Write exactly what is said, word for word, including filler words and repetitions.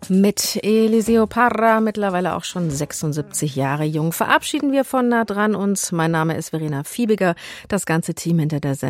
Mit Eliseo Parra, mittlerweile auch schon sechsundsiebzig Jahre jung, verabschieden wir von nah dran uns. Mein Name ist Verena Fiebiger, das ganze Team hinter der Sendung